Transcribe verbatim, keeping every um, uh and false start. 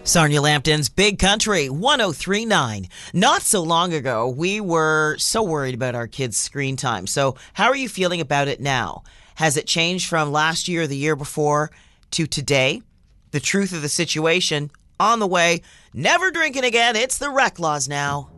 Sarnia Lambton's Big Country one oh three point nine. Not so long ago, we were so worried about our kids' screen time. So how are you feeling about it now? Has it changed from last year or the year before to today? The truth of the situation on the way. Never drinking again. It's the rec laws now.